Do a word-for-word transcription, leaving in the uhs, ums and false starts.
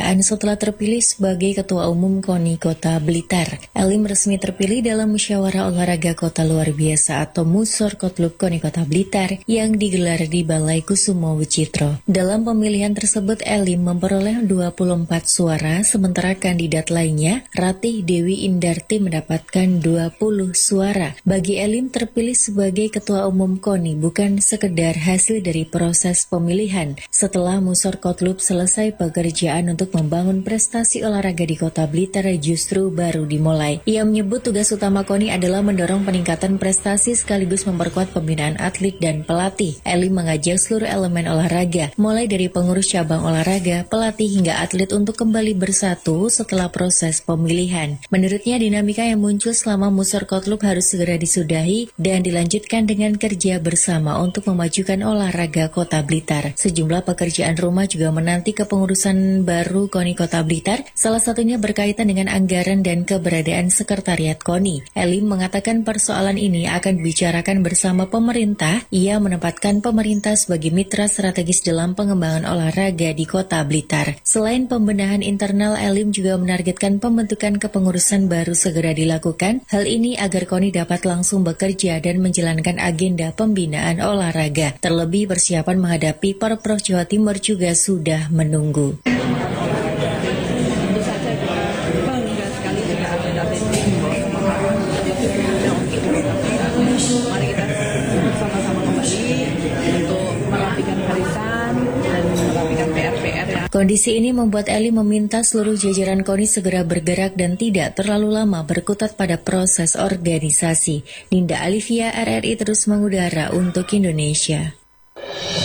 kebahagiaan setelah terpilih sebagai Ketua Umum KONI Kota Blitar. Elim resmi terpilih dalam Musyawarah Olahraga Kota Luar Biasa atau Musor Kotlub KONI Kota Blitar yang digelar di Balai Kusumo Wicitro. Dalam pemilihan tersebut, Elim memperoleh dua puluh empat suara, sementara kandidat lainnya, Ratih Dewi Indarti, mendapatkan dua puluh suara. Bagi Elim, terpilih sebagai Ketua Umum KONI bukan sekedar hasil dari proses pemilihan. Setelah Musor Kotlub selesai, pekerjaan untuk membangun prestasi olahraga di Kota Blitar justru baru dimulai. Ia menyebut tugas utama KONI adalah mendorong peningkatan prestasi sekaligus memperkuat pembinaan atlet dan pelatih. Elim mengajak seluruh elemen olahraga, mulai dari pengurus cabang olahraga, pelatih hingga atlet untuk kembali bersatu setelah proses pemilihan. Menurutnya, dinamika yang muncul selama Musor Kotlub harus segera disudahi dan dilanjutkan dengan kerja bersama untuk memajukan olahraga Kota Blitar. Sejumlah pekerjaan rumah juga menanti kepengurusan baru KONI Kota Blitar, salah satunya berkaitan dengan anggaran dan keberadaan sekretariat KONI. Elim mengatakan persoalan ini akan dibicarakan bersama pemerintah. Ia menempatkan pemerintah sebagai mitra strategis dalam pengembangan olahraga di Kota Blitar. Selain pembenahan internal, Elim juga menargetkan pembentukan kepengurusan baru segera dilakukan. Hal ini agar KONI dapat langsung bekerja dan menjalankan agenda pembinaan olahraga. Terlebih persiapan menghadapi Porprov Jawa Timur juga sudah menunggu. Mari kita bersama-sama kembali untuk merapikan barisan dan merapikan P R P R ya. Kondisi ini membuat Elim meminta seluruh jajaran KONI segera bergerak dan tidak terlalu lama berkutat pada proses organisasi. Ninda Alivia, R R I terus mengudara untuk Indonesia.